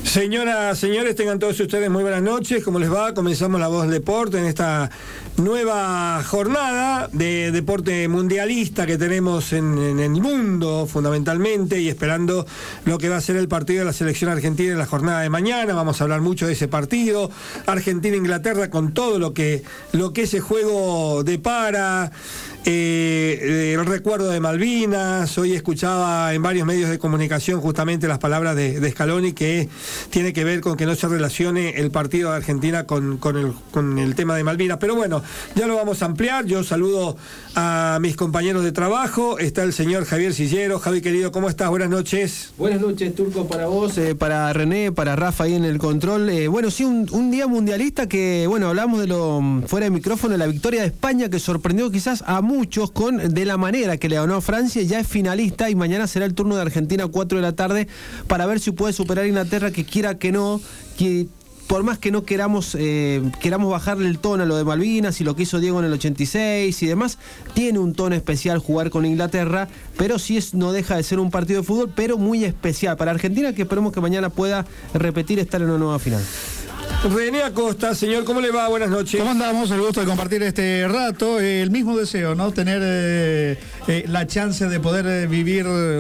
Señoras, señores, tengan todos ustedes muy buenas noches. ¿Cómo les va? Comenzamos La Voz del Deporte en esta nueva jornada de deporte mundialista que tenemos en el mundo, fundamentalmente, y esperando lo que va a ser el partido de la selección argentina en la jornada de mañana. Vamos a hablar mucho de ese partido. Argentina-Inglaterra, con todo lo que ese juego depara. El recuerdo de Malvinas. Hoy escuchaba en varios medios de comunicación justamente las palabras de Scaloni, que tiene que ver con que no se relacione el partido de Argentina con el tema de Malvinas. Pero bueno, ya lo vamos a ampliar. Yo saludo a mis compañeros de trabajo. Está el señor Javier Sillero. Javi, querido, ¿cómo estás? Buenas noches. Buenas noches, Turco, para vos, para René, para Rafa ahí en el control. Bueno, sí, un día mundialista que, bueno, hablamos de lo fuera de micrófono, la victoria de España, que sorprendió quizás a muchos de la manera que le ganó a Francia. Ya es finalista y mañana será el turno de Argentina a 4 de la tarde para ver si puede superar a Inglaterra, que quiera que no, que por más que no queramos bajarle el tono a lo de Malvinas y lo que hizo Diego en el 86 y demás, tiene un tono especial jugar con Inglaterra, pero sí no deja de ser un partido de fútbol, pero muy especial para Argentina, que esperemos que mañana pueda repetir estar en una nueva final. René Acosta, señor, ¿cómo le va? Buenas noches. ¿Cómo andamos? El gusto de compartir este rato. El mismo deseo, ¿no? Tener la chance de poder vivir